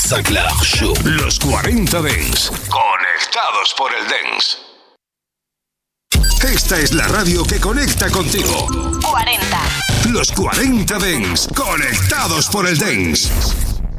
Sinclair Show. Los 40 Dents. Conectados por el Dents. Esta es la radio que conecta contigo. 40. Los 40 Dents. Conectados por el Dents.